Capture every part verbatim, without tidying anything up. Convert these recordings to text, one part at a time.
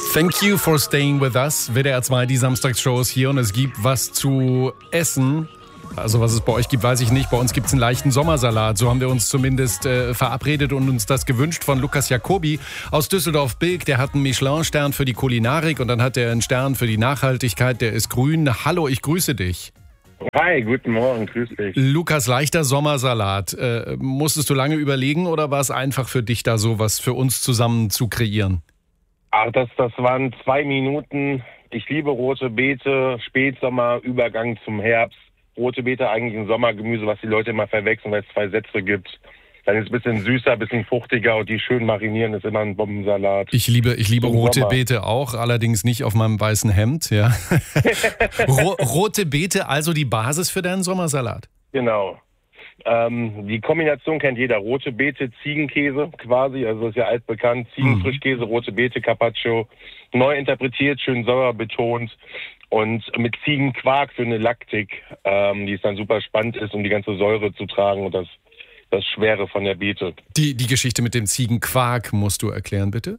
Thank you for staying with us. W D R zwei, die Samstagsshows hier und es gibt was zu essen. Also was es bei euch gibt, weiß ich nicht. Bei uns gibt es einen leichten Sommersalat. So haben wir uns zumindest äh, verabredet und uns das gewünscht von Lukas Jacobi aus Düsseldorf-Bilk. Der hat einen Michelin-Stern für die Kulinarik und dann hat er einen Stern für die Nachhaltigkeit. Der ist grün. Hallo, ich grüße dich. Hi, guten Morgen, grüß dich. Lukas, leichter Sommersalat. Äh, musstest du lange überlegen oder war es einfach für dich, da so was für uns zusammen zu kreieren? Ach, das, das waren zwei Minuten. Ich liebe rote Beete, Spätsommer, Übergang zum Herbst. Rote Beete eigentlich ein Sommergemüse, was die Leute immer verwechseln, weil es zwei Sätze gibt. Dann ist es ein bisschen süßer, ein bisschen fruchtiger und die schön marinieren ist immer ein Bombensalat. Ich liebe, ich liebe Zum rote Sommer. Beete auch, allerdings nicht auf meinem weißen Hemd. Ja. Ro- rote Beete, also die Basis für deinen Sommersalat. Genau. Ähm, die Kombination kennt jeder. Rote Beete, Ziegenkäse quasi, also ist ja altbekannt. Ziegenfrischkäse, rote Beete, Carpaccio. Neu interpretiert, schön sauer betont. Und mit Ziegenquark für eine Laktik, ähm, die es dann super spannend ist, um die ganze Säure zu tragen und das, das Schwere von der Beete. Die, die Geschichte mit dem Ziegenquark musst du erklären, bitte?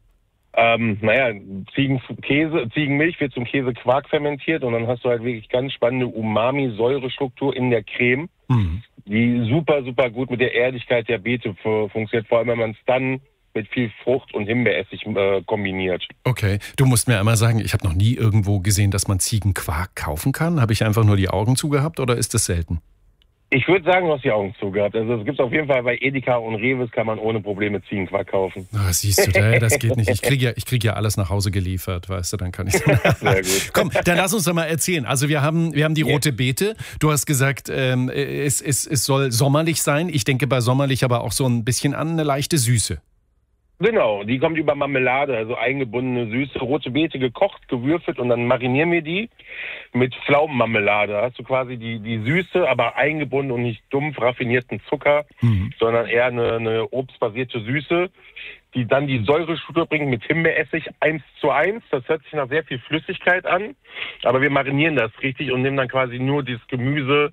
Ähm, naja, Ziegenkäse, Ziegenmilch wird zum Käsequark fermentiert und dann hast du halt wirklich ganz spannende Umami-Säurestruktur in der Creme, Mhm. die super, super gut mit der Erdigkeit der Beete f- funktioniert, vor allem wenn man es dann mit viel Frucht und Himbeeressig äh, kombiniert. Okay, du musst mir einmal sagen, ich habe noch nie irgendwo gesehen, dass man Ziegenquark kaufen kann. Habe ich einfach nur die Augen zugehabt oder ist das selten? Ich würde sagen, du hast die Augen zugehabt. Also es gibt auf jeden Fall bei Edeka und Rewe kann man ohne Probleme Ziegenquark kaufen. Ah, siehst du, da- das geht nicht. Ich kriege ja, ich krieg ja alles nach Hause geliefert, weißt du, dann kann ich... Sehr gut. Komm, dann lass uns doch mal erzählen. Also wir haben, wir haben die Ja. rote Beete. Du hast gesagt, ähm, es, es, es soll sommerlich sein. Ich denke bei sommerlich aber auch so ein bisschen an eine leichte Süße. Genau, die kommt über Marmelade, also eingebundene Süße, rote Beete gekocht, gewürfelt und dann marinieren wir die mit Pflaumenmarmelade. Da hast du quasi die, die Süße, aber eingebunden und nicht dumpf raffinierten Zucker, Mhm. sondern eher eine, eine obstbasierte Süße, die dann die Säurestruktur bringt mit Himbeeressig eins zu eins. Das hört sich nach sehr viel Flüssigkeit an, aber wir marinieren das richtig und nehmen dann quasi nur dieses Gemüse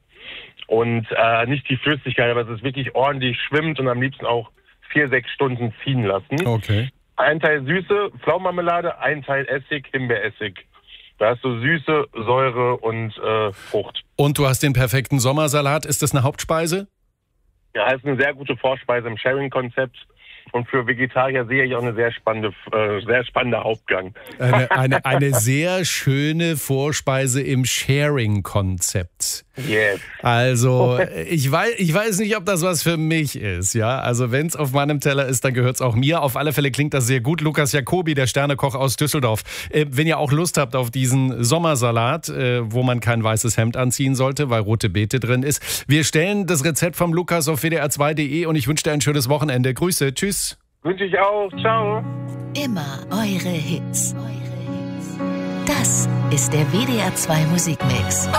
und äh, nicht die Flüssigkeit, aber es ist wirklich ordentlich schwimmt und am liebsten auch vier, sechs Stunden ziehen lassen. Okay. Ein Teil Süße, Pflaumenmarmelade, ein Teil Essig, Himbeeressig. Da hast du Süße, Säure und äh, Frucht. Und du hast den perfekten Sommersalat. Ist das eine Hauptspeise? Ja, ist eine sehr gute Vorspeise im Sharing-Konzept. Und für Vegetarier sehe ich auch eine sehr spannende, äh, sehr spannender Hauptgang. Eine, eine, eine sehr schöne Vorspeise im Sharing-Konzept. Yes. Also, ich weiß, ich weiß nicht, ob das was für mich ist, ja. Also, wenn es auf meinem Teller ist, dann gehört es auch mir. Auf alle Fälle klingt das sehr gut. Lukas Jacobi, der Sternekoch aus Düsseldorf. Äh, wenn ihr auch Lust habt auf diesen Sommersalat, äh, wo man kein weißes Hemd anziehen sollte, weil rote Beete drin ist. Wir stellen das Rezept vom Lukas auf w d r zwei punkt d e und ich wünsche dir ein schönes Wochenende. Grüße, tschüss. Wünsche ich auch. Ciao. Immer eure Hits. Das ist der W D R zwei Musikmix.